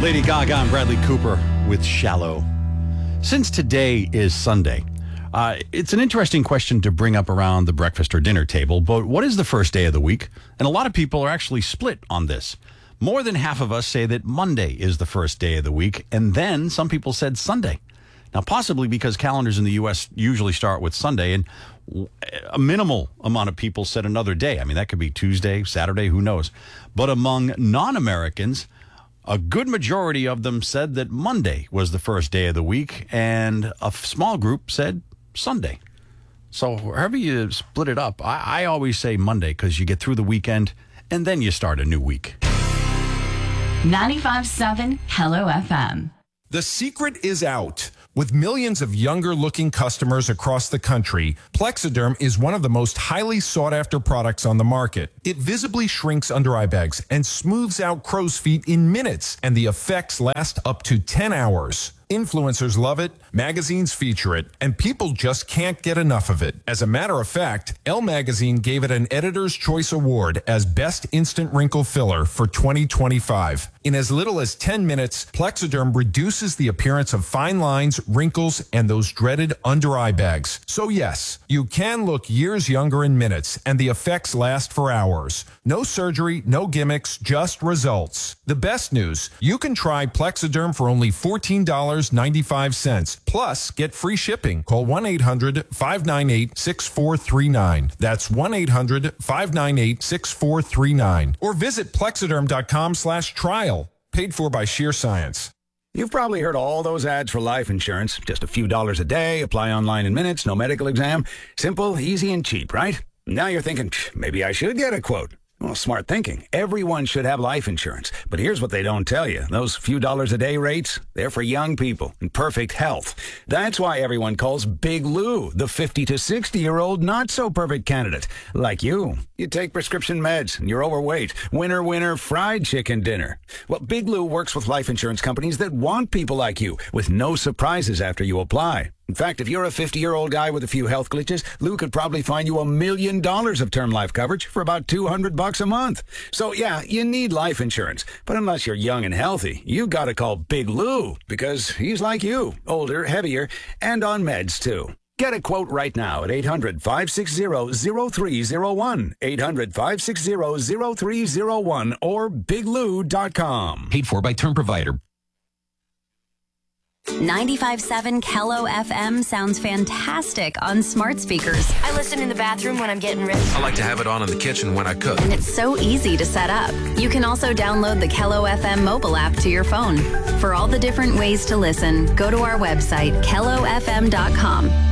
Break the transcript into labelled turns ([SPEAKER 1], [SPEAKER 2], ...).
[SPEAKER 1] Lady Gaga and Bradley Cooper with Shallow. Since today is Sunday, it's an interesting question to bring up around the breakfast or dinner table, but what is the first day of the week? And a lot of people are actually split on this. More than half of us say that Monday is the first day of the week, and then some people said Sunday. Now, possibly because calendars in the U.S. usually start with Sunday, and a minimal amount of people said another day. I mean, that could be Tuesday, Saturday, who knows? But among non-Americans, a good majority of them said that Monday was the first day of the week, and a small group said Sunday. So wherever you split it up, I always say Monday because you get through the weekend, and then you start a new week.
[SPEAKER 2] 95.7 Hello FM.
[SPEAKER 3] The secret is out. With millions of younger-looking customers across the country, Plexiderm is one of the most highly sought-after products on the market. It visibly shrinks under-eye bags and smooths out crow's feet in minutes, and the effects last up to 10 hours. Influencers love it, magazines feature it, and people just can't get enough of it. As a matter of fact, Elle Magazine gave it an Editor's Choice Award as Best Instant Wrinkle Filler for 2025. In as little as 10 minutes, Plexiderm reduces the appearance of fine lines, wrinkles, and those dreaded under-eye bags. So yes, you can look years younger in minutes, and the effects last for hours. No surgery, no gimmicks, just results. The best news, you can try Plexiderm for only $14.95. Plus, get free shipping. Call 1-800-598-6439. That's 1-800-598-6439. Or visit Plexiderm.com/trial. Paid for by Sheer Science.
[SPEAKER 4] You've probably heard all those ads for life insurance. Just a few dollars a day, apply online in minutes, no medical exam. Simple, easy, and cheap, right? Now you're thinking, maybe I should get a quote. Well, smart thinking. Everyone should have life insurance. But here's what they don't tell you. Those few dollars a day rates, they're for young people in perfect health. That's why everyone calls Big Lou the 50 to 60-year-old not-so-perfect candidate. Like you. You take prescription meds and you're overweight. Winner, fried chicken dinner. Well, Big Lou works with life insurance companies that want people like you with no surprises after you apply. In fact, if you're a 50-year-old guy with a few health glitches, Lou could probably find you $1 million of term life coverage for about $200 a month. So yeah, you need life insurance. But unless you're young and healthy, you gotta call Big Lou because he's like you, older, heavier, and on meds too. Get a quote right now at 800-560-0301, 800-560-0301, or biglou.com.
[SPEAKER 5] Paid for by term provider.
[SPEAKER 2] 95.7 Hello FM sounds fantastic on smart speakers.
[SPEAKER 6] I listen in the bathroom when I'm getting ready.
[SPEAKER 5] I like to have it on in the kitchen when I cook.
[SPEAKER 2] And it's so easy to set up. You can also download the Hello FM mobile app to your phone. For all the different ways to listen, go to our website, KelloFM.com.